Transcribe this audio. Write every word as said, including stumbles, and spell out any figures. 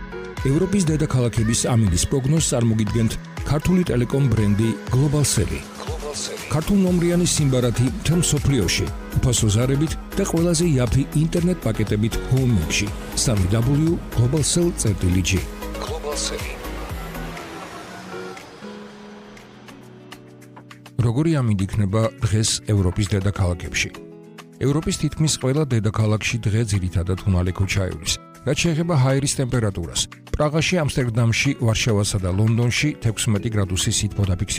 ევროპის დედაქალაქების ამინდის პროგნოზს წარმოგიდგენთ ქართული ტელეკომ ბრენდი Globalsel-ი. ქართულ ნომრიანი სიმბარათი მთელ მსოფლიოში, უფასო ზარებით და ყველაზე იაფი ინტერნეტ პაკეტებით ჰოუმინგში. სამი დაბლიუ τελεία globalsel τελεία gr Globalsel-ი. როგორი ამინდი იქნება დღეს ევროპის დედაქალაქებში? ევროპის თითქმის ყველა დედაქალაქში დღე ძირითადად უნალექო ჩაივლის. რაც შეეხება ჰაერის ტემპერატურას, პრაღაში, ამსტერდამში, ვარშავასა და ლონდონში თექვსმეტი გრადუსი სითბო დაფიქსირდა.